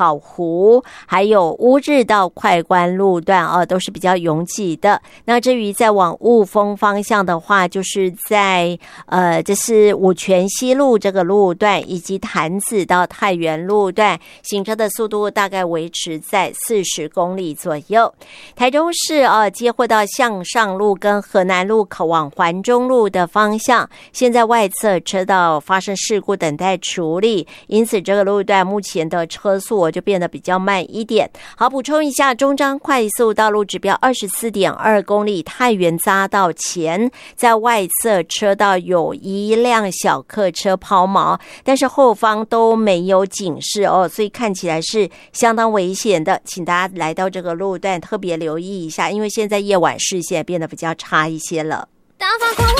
草湖，还有乌日到快关路段都是比较拥挤的。那至于再往雾峰方向的话，就是在这是五权西路这个路段，以及潭子到太原路段，行车的速度大概维持在40公里左右。台中市接获到向上路跟河南路口往环中路的方向，现在外侧车道发生事故等待处理，因此这个路段目前的车速就变得比较慢一点。好，补充一下，中彰快速道路指标24.2公里，太原匝道前在外侧车道有一辆小客车抛锚，但是后方都没有警示所以看起来是相当危险的，请大家来到这个路段特别留意一下，因为现在夜晚视线变得比较差一些了。大放狂